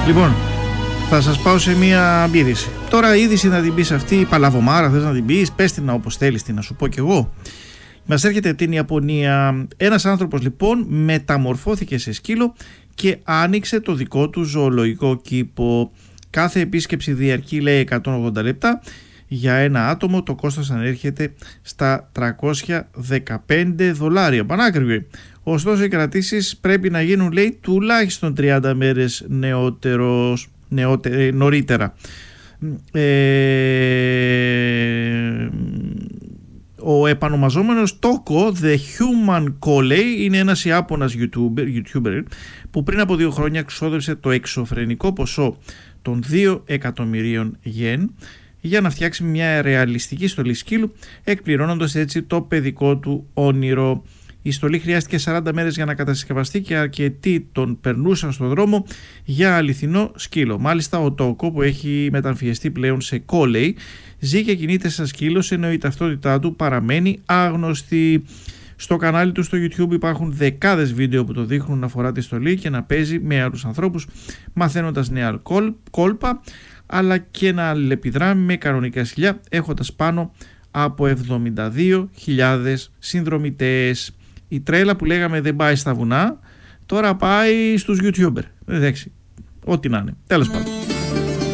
Λοιπόν, θα σας πάω σε μία είδηση. Τώρα είδηση να την πεις αυτή, η παλαβομάρα θες να την πεις, πες την όπως θέλεις, τι να σου πω κι εγώ. Μας έρχεται από την Ιαπωνία. Ένας άνθρωπος λοιπόν μεταμορφώθηκε σε σκύλο και άνοιξε το δικό του ζωολογικό κήπο. Κάθε επίσκεψη διαρκεί, λέει, 180 λεπτά. Για ένα άτομο το κόστος ανέρχεται στα $315. Πανάκριβη. Ωστόσο οι κρατήσεις πρέπει να γίνουν, λέει, τουλάχιστον 30 μέρες νωρίτερα. Ο επανομαζόμενος Τόκο The Human Colley είναι ένας Ιάπωνας YouTuber που πριν από 2 χρόνια ξόδεψε το εξωφρενικό ποσό των 2 εκατομμυρίων γεν για να φτιάξει μια ρεαλιστική στολή σκύλου, εκπληρώνοντας έτσι το παιδικό του όνειρο. Η στολή χρειάστηκε 40 μέρες για να κατασκευαστεί και αρκετοί τον περνούσαν στον δρόμο για αληθινό σκύλο. Μάλιστα ο Τόκο, που έχει μεταμφιεστεί πλέον σε Κόλεϊ, ζει και κινείται σαν σκύλος, ενώ η ταυτότητά του παραμένει άγνωστη. Στο κανάλι του στο YouTube υπάρχουν δεκάδες βίντεο που το δείχνουν να φορά τη στολή και να παίζει με άλλους ανθρώπους, μαθαίνοντας νέα κόλπα, αλλά και να αλληλεπιδρά με κανονικά σκυλιά, έχοντας πάνω από 72.000 συνδρομητές. Η τρέλα που λέγαμε δεν πάει στα βουνά, τώρα πάει στους YouTuber. Εντάξει, ό,τι να είναι. Τέλος πάντων.